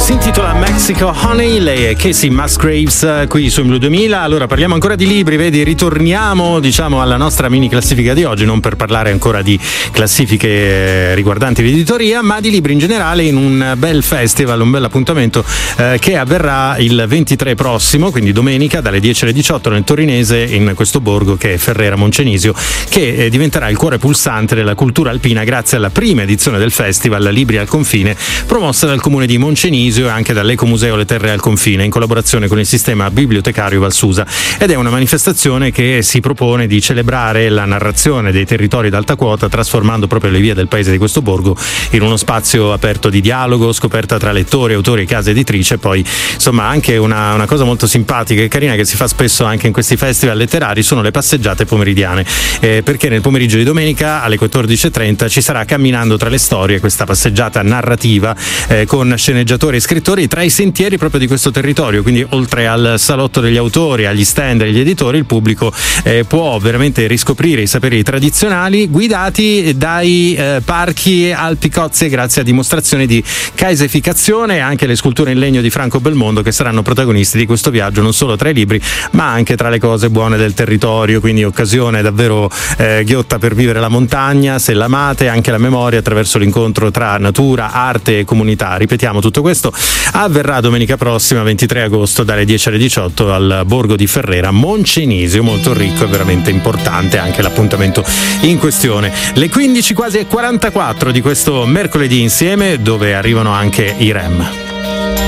Si intitola Mexico Honey, lei è Casey Musgraves qui su Blu 2000. Allora parliamo ancora di libri, vedi, ritorniamo diciamo alla nostra mini classifica di oggi, non per parlare ancora di classifiche riguardanti l'editoria, ma di libri in generale, in un bel festival, un bel appuntamento che avverrà il 23 prossimo, quindi domenica dalle 10 alle 18 nel torinese, in questo borgo che è Ferrera Moncenisio, che diventerà il cuore pulsante della cultura alpina grazie alla prima edizione del festival Libri al Confine, promossa dal comune di Moncenisio e anche dall'Ecomuseo Le Terre al Confine in collaborazione con il sistema bibliotecario Valsusa, ed è una manifestazione che si propone di celebrare la narrazione dei territori d'alta quota, trasformando proprio le vie del paese di questo borgo in uno spazio aperto di dialogo, scoperta tra lettori, autori e case editrici. E poi insomma anche una cosa molto simpatica e carina che si fa spesso anche in questi festival letterari sono le passeggiate pomeridiane, perché nel pomeriggio di domenica alle 14:30 ci sarà Camminando tra le storie, questa passeggiata narrativa con sceneggiatori e scrittori tra i sentieri proprio di questo territorio. Quindi oltre al salotto degli autori, agli stand degli editori, il pubblico può veramente riscoprire i saperi tradizionali guidati dai parchi Alpi Cozie, grazie a dimostrazioni di caesificazione e anche le sculture in legno di Franco Belmondo, che saranno protagonisti di questo viaggio non solo tra i libri ma anche tra le cose buone del territorio. Quindi occasione davvero ghiotta per vivere la montagna, se l'amate, anche la memoria attraverso l'incontro tra natura, arte e comunità. Ripetiamo, tutto questo avverrà domenica prossima 23 agosto dalle 10 alle 18 al borgo di Ferrera Moncenisio, molto ricco e veramente importante anche l'appuntamento in questione. Le 15 quasi e 44 di questo mercoledì insieme, dove arrivano anche i REM.